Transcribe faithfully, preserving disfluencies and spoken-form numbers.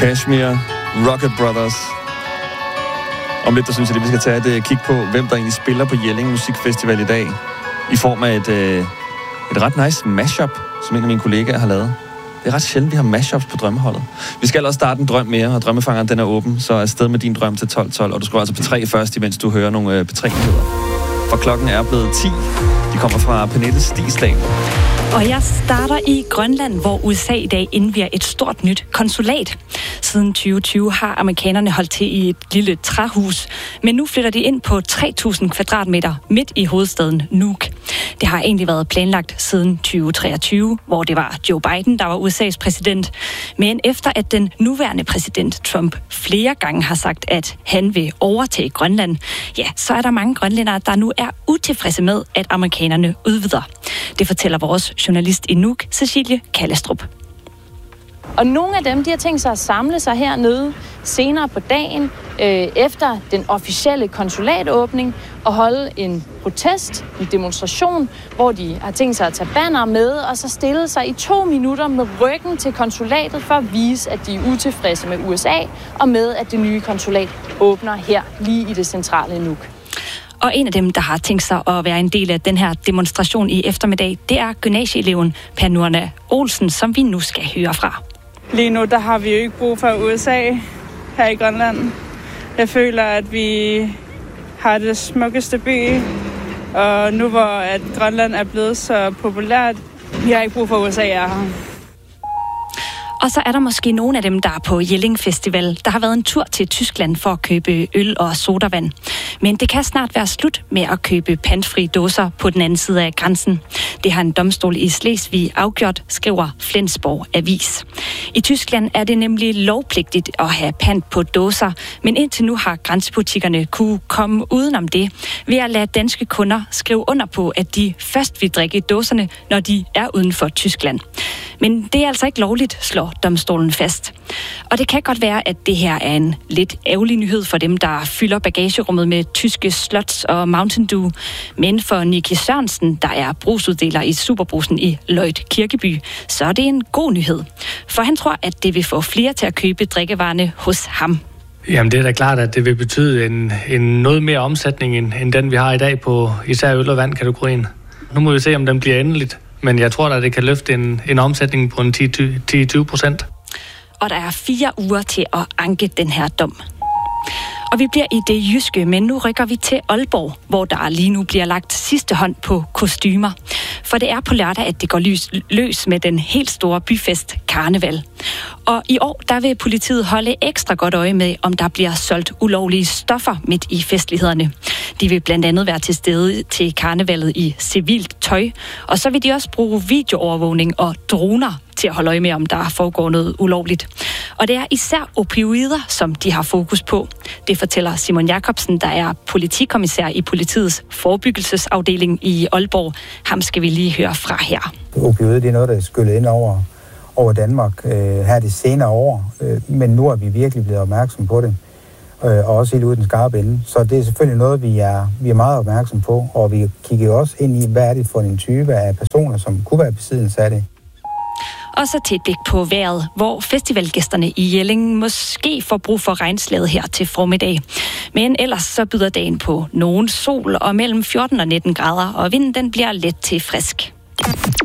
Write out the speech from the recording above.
Kashmir, Rocket Brothers. Om lidt, der synes jeg, at vi skal tage et kig på, hvem der egentlig spiller på Jelling Musikfestival i dag. I form af et, et ret nice mashup, som en af mine kollegaer har lavet. Det er ret sjældent, vi har mashups på drømmeholdet. Vi skal også starte en drøm mere, og drømmefangeren den er åben, så er afsted med din drøm til tolv tolv, og du skal altså på tre først, imens du hører nogle P tre-nyheder. For klokken er blevet ti. De kommer fra Pernille Stigsdal. Og jeg starter i Grønland, hvor U S A i dag indvier et stort nyt konsulat. Siden tyve tyve har amerikanerne holdt til i et lille træhus, men nu flytter de ind på tre tusind kvadratmeter midt i hovedstaden Nuuk. Det har egentlig været planlagt siden tyve treogtyve, hvor det var Joe Biden, der var U S A's præsident. Men efter at den nuværende præsident Trump flere gange har sagt, at han vil overtage Grønland, ja, så er der mange grønlændere, der nu er utilfredse med, at amerikanerne udvider. Det fortæller vores journalist i Nuuk, Cecilie Kallestrup. Og nogle af dem, de har tænkt sig at samle sig hernede senere på dagen, øh, efter den officielle konsulatåbning, og holde en protest, en demonstration, hvor de har tænkt sig at tage banner med, og så stille sig i to minutter med ryggen til konsulatet, for at vise, at de er utilfredse med U S A, og med, at det nye konsulat åbner her, lige i det centrale Nuuk. Og en af dem, der har tænkt sig at være en del af den her demonstration i eftermiddag, det er gymnasieeleven Pernurna Olsen, som vi nu skal høre fra. Lige nu, der har vi jo ikke brug for U S A her i Grønland. Jeg føler, at vi har det smukkeste by, og nu hvor at Grønland er blevet så populært, vi har ikke brug for U S A her. Og så er der måske nogle af dem, der er på Jelling Festival, der har været en tur til Tyskland for at købe øl og sodavand. Men det kan snart være slut med at købe pantfri dåser på den anden side af grænsen. Det har en domstol i Slesvig afgjort, skriver Flensborg Avis. I Tyskland er det nemlig lovpligtigt at have pant på dåser, men indtil nu har grænsebutikkerne kunne komme udenom det ved at lade danske kunder skrive under på, at de først vil drikke dåserne, når de er uden for Tyskland. Men det er altså ikke lovligt, slår domstolen fast. Og det kan godt være, at det her er en lidt ærgerlig nyhed for dem, der fylder bagagerummet med tyske slots og Mountain Dew. Men for Nicky Sørensen, der er brugsuddeler i Superbrugsen i Løjt Kirkeby, så er det en god nyhed. For han tror, at det vil få flere til at købe drikkevarerne hos ham. Jamen det er da klart, at det vil betyde en, en noget mere omsætning, end, end den vi har i dag på især øl- og vand-kategorien. Nu må vi se, om den bliver endeligt. Men jeg tror, at det kan løfte en, en omsætning på en ti til tyve procent. Og der er fire uger til at anke den her dom. Og vi bliver i det jyske, men nu rykker vi til Aalborg, hvor der lige nu bliver lagt sidste hånd på kostymer. For det er på lørdag, at det går løs, løs med den helt store byfest Karneval. Og i år, der vil politiet holde ekstra godt øje med, om der bliver solgt ulovlige stoffer midt i festlighederne. De vil blandt andet være til stede til karnevalet i civilt tøj, og så vil de også bruge videoovervågning og droner til at holde øje med, om der foregår noget ulovligt. Og det er især opioider, som de har fokus på. Det fortæller Simon Jacobsen, der er politikommissær i politiets forebyggelsesafdeling i Aalborg. Ham skal vi lige høre fra her. Opioider, det er noget, der er skyllet ind over, over Danmark øh, her det senere år, øh, men nu er vi virkelig blevet opmærksom på det, øh, og også helt ude den skarpe ende. Så det er selvfølgelig noget, vi er, vi er meget opmærksom på, og vi kigger jo også ind i, hvad er det for en type af personer, som kunne være besiddelse af det. Og så til et blik på vejret, hvor festivalgæsterne i Jelling måske får brug for regnslaget her til formiddag. Men ellers så byder dagen på nogen sol og mellem fjorten og nitten grader, og vinden den bliver let til frisk.